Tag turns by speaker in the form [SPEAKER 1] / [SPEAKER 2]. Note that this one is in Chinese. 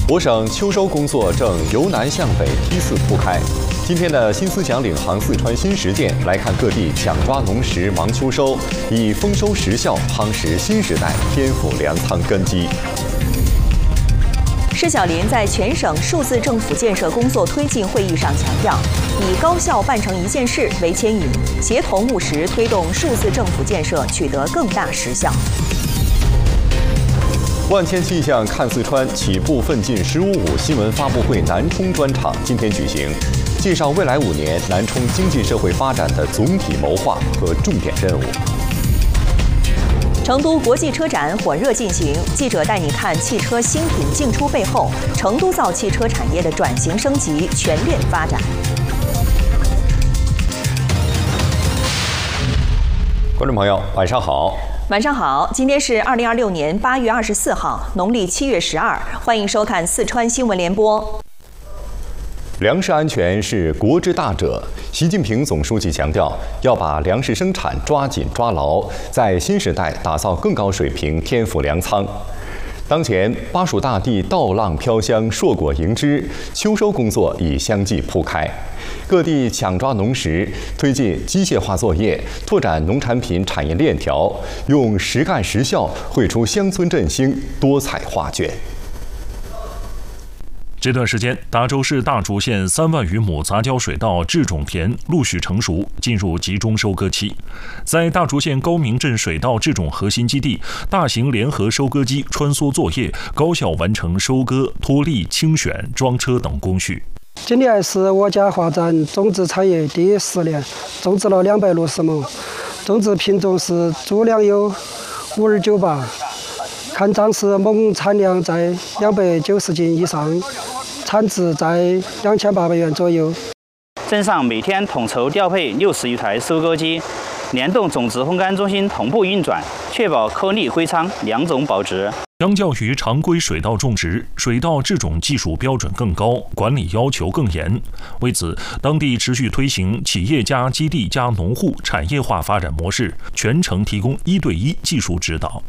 [SPEAKER 1] 我省秋收工作正由南向北梯次铺开。今天的新思想领航四川新实践，来看各地抢抓农时忙秋收，以丰收实效夯实新时代天府粮仓根基。
[SPEAKER 2] 施小林在全省数字政府建设工作推进会议上强调，以高效办成一件事为牵引，协同务实推动数字政府建设取得更大实效。
[SPEAKER 1] 万千气象看四川起步奋进“15+5”新闻发布会南充专场今天举行，介绍未来5年南充经济社会发展的总体谋划和重点任务。
[SPEAKER 2] 成都国际车展火热进行，记者带你看汽车新品进出背后，成都造汽车产业的转型升级全链发展。
[SPEAKER 1] 观众朋友，晚上好。
[SPEAKER 2] 晚上好，今天是2026年8月24号，农历7月12，欢迎收看四川新闻联播。
[SPEAKER 1] 粮食安全是国之大者，习近平总书记强调，要把粮食生产抓紧抓牢，在新时代打造更高水平天府粮仓。当前巴蜀大地稻浪飘香，硕果盈枝，秋收工作已相继铺开。各地抢抓农时，推进机械化作业，拓展农产品产业链条，用实干实效绘出乡村振兴多彩画卷。
[SPEAKER 3] 这段时间，达州市大竹县3万余亩杂交水稻制种田陆续成熟，进入集中收割期。在大竹县高明镇水稻制种核心基地，大型联合收割机穿梭作业，高效完成收割、脱粒、清选、装车等工序。
[SPEAKER 4] 今年是我家发展种植产业第10年，种植了260亩，种植品种是猪粮有5298，看涨是亩产量在290斤以上，产值在2800元左右。
[SPEAKER 5] 镇上每天统筹调配60余台收割机，联动种植烘干中心同步运转，确保颗粒归仓2种保值。
[SPEAKER 3] 相较于常规水稻种植，水稻制种技术标准更高，管理要求更严。为此，当地持续推行企业加基地加农户产业化发展模式，全程提供1对1技术指导。